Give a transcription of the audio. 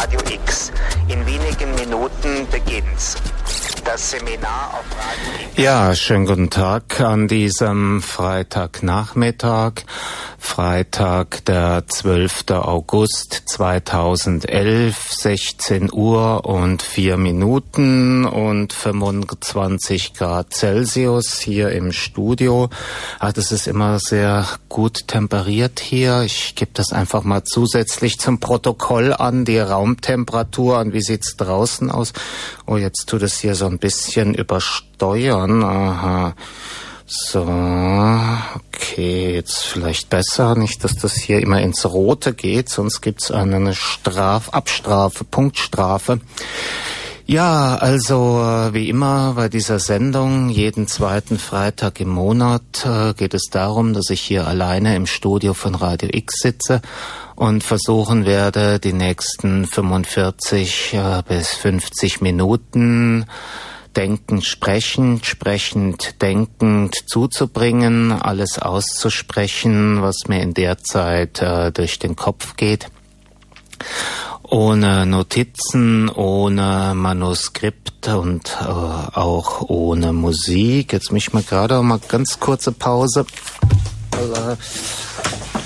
Radio X. In wenigen Minuten beginnt's. Das Seminar auf Radio X. Ja, schönen guten Tag an diesem Freitagnachmittag. Freitag, der 12. August 2011, 16 Uhr und 4 Minuten und 25 Grad Celsius hier im Studio. Das ist immer sehr gut temperiert hier. Ich gebe das einfach mal zusätzlich zum Protokoll an, die Raumtemperatur. Und wie sieht's draußen aus? Oh, jetzt tut es hier so ein bisschen übersteuern. Aha. So, okay, jetzt vielleicht besser. Nicht, dass das hier immer ins Rote geht, sonst gibt's eine Abstrafe, Punktstrafe. Ja, also wie immer bei dieser Sendung, jeden zweiten Freitag im Monat geht es darum, dass ich hier alleine im Studio von Radio X sitze und versuchen werde, die nächsten 45 bis 50 Minuten denkend sprechend, sprechend denkend zuzubringen, alles auszusprechen, was mir in der Zeit durch den Kopf geht. Ohne Notizen, ohne Manuskript und auch ohne Musik. Jetzt mich mal gerade mal ganz kurze Pause.